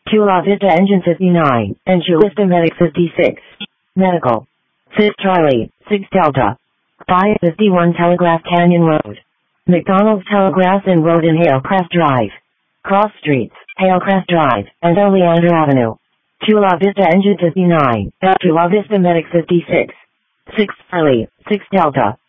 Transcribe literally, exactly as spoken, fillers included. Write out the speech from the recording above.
Chula Vista Engine fifty-nine, and Chula Vista Medic fifty-six. Medical. six Charlie, six Delta. five fifty-one Telegraph Canyon Road. McDonald's Telegraph and Road in Halecraft Drive. Cross Streets, Halecraft Drive, and Oleander Avenue. Chula Vista Engine fifty-nine, and Chula Vista Medic fifty-six. six Charlie, six Delta.